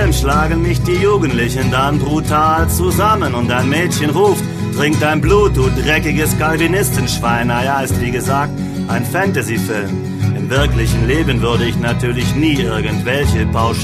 Film schlagen mich die Jugendlichen dann brutal zusammen und ein Mädchen ruft, trink dein Blut, du dreckiges Calvinistenschwein. Naja, ist wie gesagt ein Fantasy-Film. Im wirklichen Leben würde ich natürlich nie irgendwelche